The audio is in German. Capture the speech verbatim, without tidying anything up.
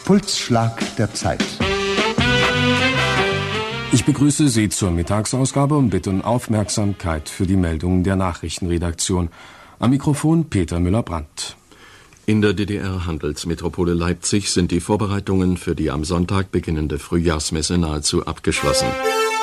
Pulsschlag der Zeit. Ich begrüße Sie zur Mittagsausgabe und bitte um Aufmerksamkeit für die Meldungen der Nachrichtenredaktion. Am Mikrofon Peter Müller-Brandt. In der D D R-Handelsmetropole Leipzig sind die Vorbereitungen für die am Sonntag beginnende Frühjahrsmesse nahezu abgeschlossen.